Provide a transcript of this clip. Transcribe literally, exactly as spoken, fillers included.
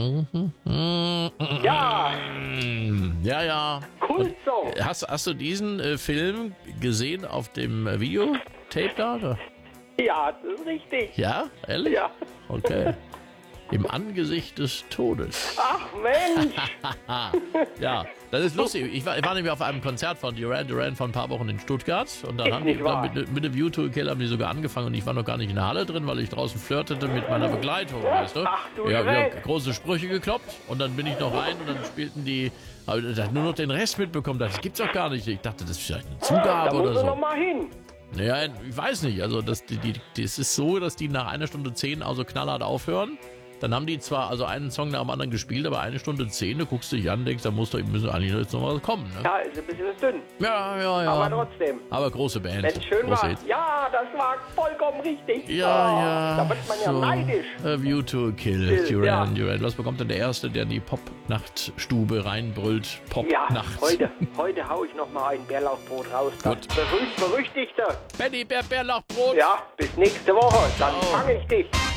Ja. Ja, ja. Kultsong. Hast, hast du diesen äh, Film gesehen auf dem äh, Videotape da? Oder? Ja, das ist richtig. Ja? Ehrlich? Ja. Okay. Im Angesicht des Todes. Ach Mensch. Ja, das ist lustig. Ich war, ich war nämlich auf einem Konzert von Duran Duran vor ein paar Wochen in Stuttgart und dann Ist haben die nicht wahr. mit, mit dem U-Two-Kill haben die sogar angefangen und ich war noch gar nicht in der Halle drin, weil ich draußen flirtete mit meiner Begleitung, weißt du? Ach du Ja, wir Schreck. haben große Sprüche gekloppt und dann bin ich noch rein und dann spielten die, aber ich hab nur noch den Rest mitbekommen. Das gibt's doch gar nicht. Ich dachte, das ist vielleicht eine Da Zugabe muss oder er noch so. mal hin. Ja, ich weiß nicht. Also das, die, die, das ist so, dass die nach einer Stunde zehn also knallhart aufhören. Dann haben die zwar also einen Song nach dem anderen gespielt, aber eine Stunde zehn, du guckst dich an, denkst, da muss doch müssen eigentlich jetzt noch was kommen. Ne? Ja, ist ein bisschen dünn. Ja, ja, ja. Aber trotzdem. Aber große Band. Wenn es schön Große war. Hits. Ja, das war vollkommen richtig. Ja, Oh, ja. Da wird man ja so. neidisch. A View to a Kill, Kill, Duran, ja. Duran. Was bekommt denn der Erste, der in die Pop-Nachtstube reinbrüllt? Ja, Pop-Nacht. heute, heute hau ich noch mal ein Bärlauchbrot raus. Das Gut. berühmt berüchtigte. Benny Bär Bärlauchbrot. Ja, bis nächste Woche. Dann Ciao. fange ich dich.